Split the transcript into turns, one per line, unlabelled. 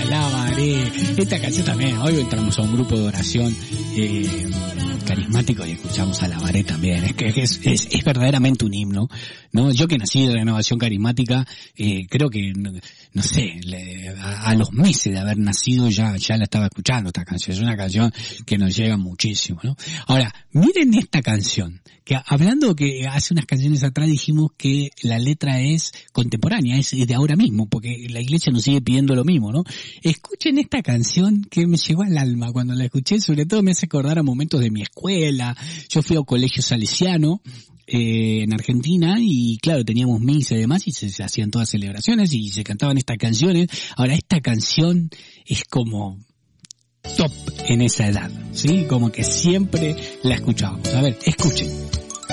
alabaré. Esta canción también, hoy entramos a un grupo de oración carismático y escuchamos alabaré también. Es que es verdaderamente un himno, ¿no? Yo que nací de Renovación Carismática, creo que, no sé, a los meses de haber nacido ya la estaba escuchando esta canción. Es una canción que nos llega muchísimo, ¿no? Ahora, miren esta canción, que hablando que hace unas canciones atrás dijimos que la letra es contemporánea, es de ahora mismo, porque la iglesia nos sigue pidiendo lo mismo, ¿no? Escuchen esta canción que me llegó al alma cuando la escuché, sobre todo me hace acordar a momentos de mi escuela. Yo fui a un colegio salesiano en Argentina y claro, teníamos misa y demás y se hacían todas celebraciones y se cantaban estas canciones. Ahora, esta canción es como top en esa edad, ¿sí? Como que siempre la escuchábamos. A ver, escuchen.